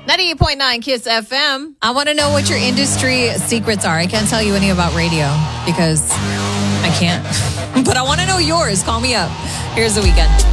98.9 Kiss FM. I want to know what your industry secrets are. I can't tell you any about radio because I can't. But I want to know yours. Call me up. Here's The Weeknd.